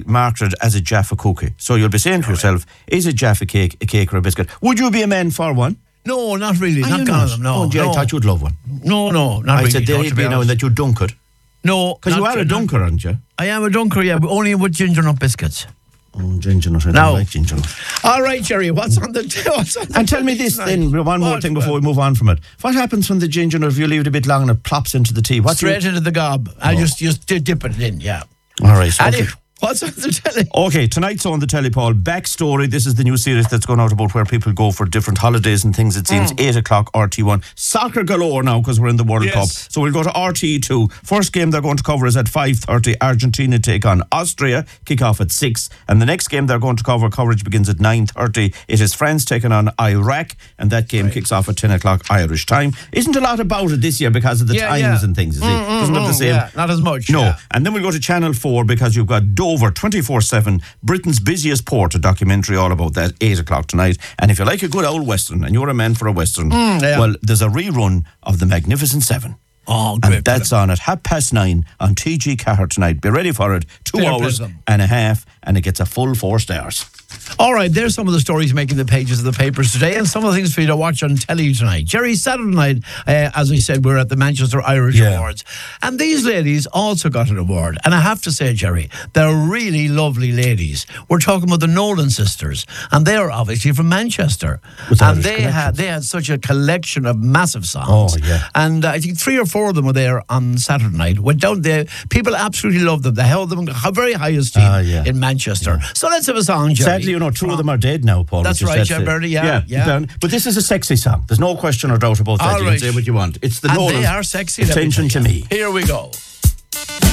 marketed as a Jaffa cookie. So you'll be saying to yourself, is a Jaffa cake a cake or a biscuit? Would you be a man for one? No, not really. Not one of them, no. Oh, gee, I thought you'd love one. No, not really. I said there'd be now that you'd dunk it. No. Because you are a dunker, aren't you? I am a dunker, yeah, but only with ginger nut biscuits. Oh, ginger nut. I don't like ginger nut. All right, Jerry, what's on the And tell me this then, one more thing before we move on from it. What happens when the ginger nut, if you leave it a bit long and it plops into the tea? Straight into the gob. I just dip it in, yeah. All right. Okay. What's on the telly? Okay, tonight's on the telly, Paul. Backstory. This is the new series that's going out about where people go for different holidays and things. It seems 8 o'clock, RT1. Soccer galore now because we're in the World Cup. So we'll go to RT2. First game they're going to cover is at 5:30. Argentina take on Austria. Kick off at 6. And the next game they're going to coverage begins at 9:30. It is France taking on Iraq. And that game kicks off at 10 o'clock Irish time. Isn't a lot about it this year because of the times and things, is it? Doesn't have the same. Yeah, not as much. No. Yeah. And then we'll go to Channel 4 because you've got Dover 24/7, Britain's busiest port, a documentary all about that, 8 o'clock tonight. And if you like a good old Western, and you're a man for a Western, well, there's a rerun of The Magnificent Seven. Oh, great. And that's on at 9:30 on TG Cahir tonight. Be ready for it. 2 hours and a half, and it gets a full 4 stars. All right, there's some of the stories making the pages of the papers today and some of the things for you to watch on telly tonight. Jerry, Saturday night, as we said, we're at the Manchester Irish Awards. And these ladies also got an award. And I have to say, Jerry, they're really lovely ladies. We're talking about the Nolan sisters. And they are obviously from Manchester. And they had such a collection of massive songs. Oh, yeah. And I think 3 or 4 of them were there on Saturday night. Went down there. People absolutely loved them. They held them very high esteem in Manchester. So let's have a song, Jerry. Sadly, 2 of them are dead now, Paul. That's right, Jeff Birdie, yeah. But this is a sexy song. There's no question or doubt about that. All you right. can say what you want. It's the and Nolan. they are sexy. Attention to me. Here we go.